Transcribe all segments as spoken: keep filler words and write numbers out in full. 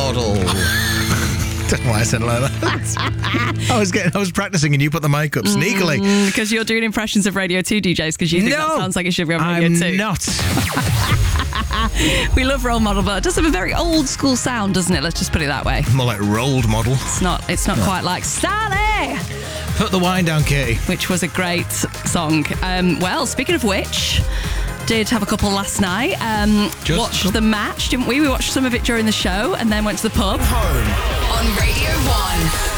model. Don't know why I said it like that. I was getting, I was practicing, and you put the mic up sneakily. Mm, because you're doing impressions of Radio two D Js because you think no, that sounds like it should be on Radio I'm two. not. We love Role Model, but it does have a very old school sound, doesn't it? Let's just put it that way. More like rolled model. It's not. It's not no. quite like Sally. Put the wine down, Katie. Which was a great song. Um, well, speaking of which, did have a couple last night. Um, Just watched the match, didn't we? We watched some of it during the show and then went to the pub. Home. On Radio one.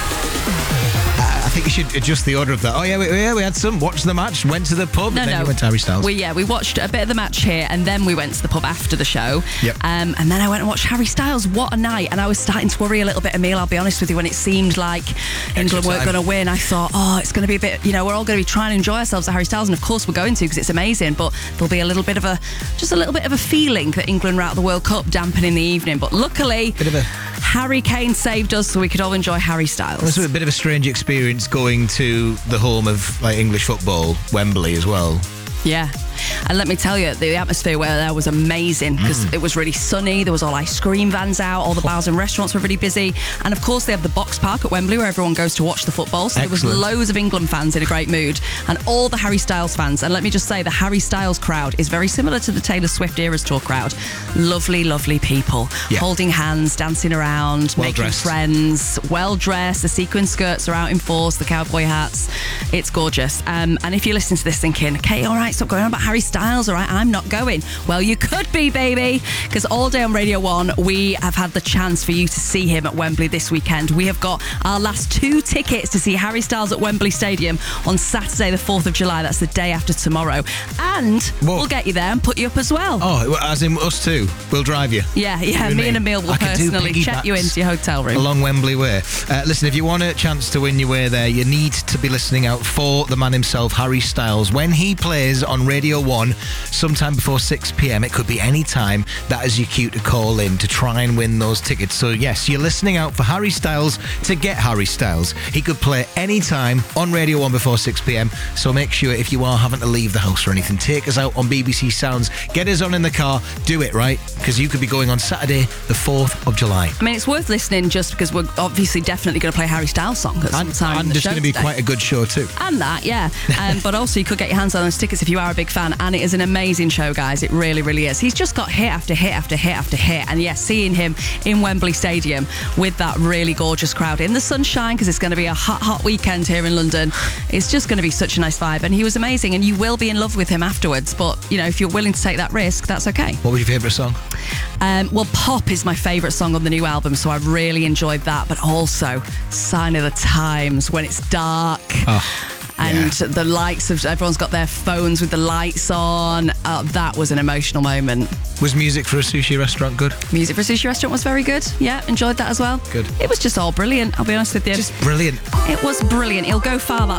I think you should adjust the order of that. Oh, yeah, we, yeah, we had some. Watched the match, went to the pub, No, and then no. you went to Harry Styles. We, yeah, we watched a bit of the match here and then we went to the pub after the show. Yep. Um, and then I went and watched Harry Styles. What a night. And I was starting to worry a little bit, Emil, I'll be honest with you, when it seemed like England weren't going to win. I thought, oh, it's going to be a bit, you know, we're all going to be trying to enjoy ourselves at Harry Styles. And of course we're going to because it's amazing. But there'll be a little bit of a, just a little bit of a feeling that England were out of the World Cup dampening the evening. But luckily, bit of a... Harry Kane saved us so we could all enjoy Harry Styles. It was a bit of a strange experience going to the home of like English football, Wembley as well. Yeah. And let me tell you, the atmosphere where there was amazing because mm. it was really sunny. There was all ice cream vans out. All the bars and restaurants were really busy. And of course, they have the box park at Wembley where everyone goes to watch the football. So Excellent. There was loads of England fans in a great mood and all the Harry Styles fans. And let me just say, the Harry Styles crowd is very similar to the Taylor Swift Eras Tour crowd. Lovely, lovely people. Yeah. Holding hands, dancing around, well making dressed. friends, well dressed. The sequin skirts are out in force, the cowboy hats. It's gorgeous. Um, and if you're listening to this thinking, okay, all right, stop going on about Harry Styles, all right, I'm not going. Well, you could be, baby, because all day on Radio one, we have had the chance for you to see him at Wembley this weekend. We have got our last two tickets to see Harry Styles at Wembley Stadium on Saturday, the fourth of July. That's the day after tomorrow. And Whoa. we'll get you there and put you up as well. Oh, as in us two. We'll drive you. Yeah, yeah, You me and me. Emil will I could do personally check you piggybacks into your hotel room. along Wembley Way. Uh, listen, if you want a chance to win your way there, you need to be listening out for the man himself, Harry Styles. When he plays on Radio one, sometime before six p.m, it could be any time, that is your cue to call in to try and win those tickets. So yes, you're listening out for Harry Styles to get Harry Styles. He could play any time on Radio one before six p.m, so make sure if you are having to leave the house or anything, take us out on B B C Sounds, get us on in the car, do it, right? Because you could be going on Saturday the fourth of July. I mean, it's worth listening just because we're obviously definitely going to play Harry Styles song at some And, time. and in the there's show going to be today. quite a good show too. And that, yeah. Um, but also, you could get your hands on those tickets if you are a big fan. And it is an amazing show, guys. It really, really is. He's just got hit after hit after hit after hit. And yes, seeing him in Wembley Stadium with that really gorgeous crowd in the sunshine, because it's going to be a hot, hot weekend here in London, it's just going to be such a nice vibe. And he was amazing. And you will be in love with him afterwards. But, you know, if you're willing to take that risk, that's okay. What was your favourite song? Um, well, Pop is my favourite song on the new album, so I really enjoyed that. But also, Sign of the Times, when it's dark. Oh. And Yeah. the lights of everyone's got their phones with the lights on. Uh, that was an emotional moment. Was music for a sushi restaurant good? Music for a Sushi Restaurant was very good. Yeah, enjoyed that as well. Good. It was just all brilliant, I'll be honest with you. Just brilliant. It was brilliant. He'll go far, that